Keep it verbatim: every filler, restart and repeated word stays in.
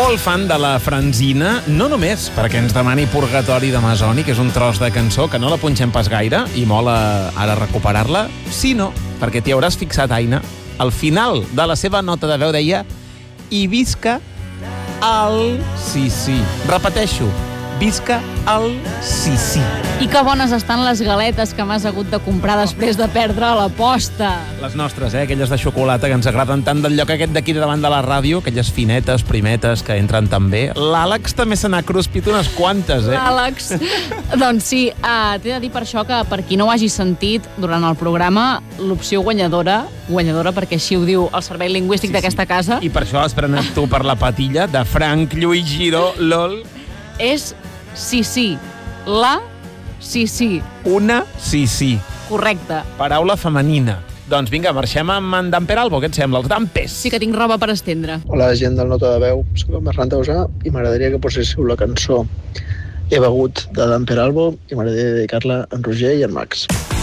molt fan de la Franzina, no només perquè ens demani Purgatori de Masoni, que és un tros de cançó que no la punxem pas gaire i mola ara recuperar-la, sinó perquè t'hi hauràs fixat, Aina, al final de la seva nota de veu deia i visca el sí, sí. Repeteixo, visca el sí, sí. I que bones estan les galetes que m'has hagut de comprar després de perdre l'aposta. Les nostres, eh? Aquelles de xocolata que ens agraden tant del lloc aquest d'aquí davant de la ràdio, aquelles finetes, primetes, que entren tan bé. L'Àlex també se n'ha cruspit unes quantes, eh? Àlex, doncs sí, uh, t'he de dir per això que per qui no ho hagi sentit durant el programa, l'opció guanyadora, guanyadora perquè així ho diu el servei lingüístic sí, d'aquesta sí. casa... I per això has prenat tu per la patilla de Frank Lluís Giró, lol... És sí, sí. La, sí, sí. Una, sí, sí. Correcte. Paraula femenina. Doncs vinga, marxem amb en Dan Peralbo, què et sembla? Els Dampes. Sí que tinc roba per estendre. Hola, gent del Nota de Veu. Soc el Ferran Tausà i m'agradaria que poséssiu la cançó He begut de Dan Peralbo i m'agradaria dedicar-la a en Roger i en Max.